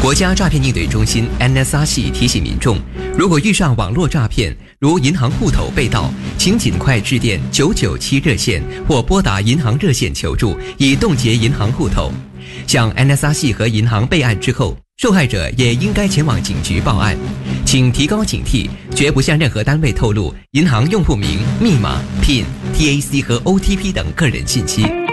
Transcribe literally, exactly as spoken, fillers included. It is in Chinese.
国家诈骗应对中心 N S R C 提醒民众，如果遇上网络诈骗，如银行户头被盗，请尽快致电九九七热线或拨打银行热线求助，以冻结银行户头。向 N S R C 和银行备案之后，受害者也应该前往警局报案。请提高警惕，绝不向任何单位透露银行用户名、密码、P I N、T A C 和 O T P 等个人信息。